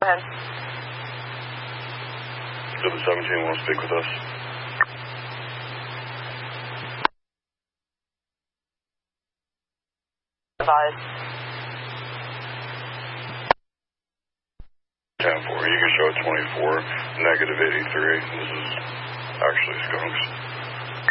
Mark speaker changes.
Speaker 1: Go ahead.
Speaker 2: Did the 17 want to speak with us?
Speaker 1: Advise.
Speaker 2: 10-4, you can show 24, negative 83. This is actually Skunks.